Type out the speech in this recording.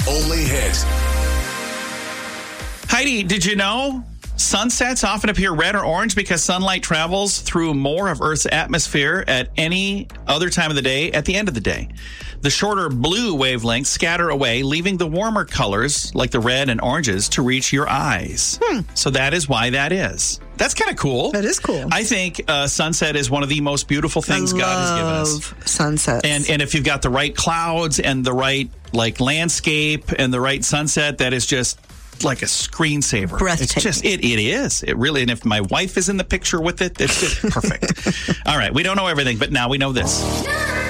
only hit. Heidi, did you know sunsets often appear red or orange because sunlight travels through more of Earth's atmosphere at any other time of the day at the end of the day? The shorter blue wavelengths scatter away, leaving the warmer colors, like the red and oranges, to reach your eyes. So that is why that is. That's kind of cool. That is cool. I think sunset is one of the most beautiful things God has given us. Love sunsets. And if you've got the right clouds and the right landscape and the right sunset, that is just like a screensaver. Breathtaking. It's just, it is. It really, and if my wife is in the picture with it, it's just perfect. All right, we don't know everything, but now we know this.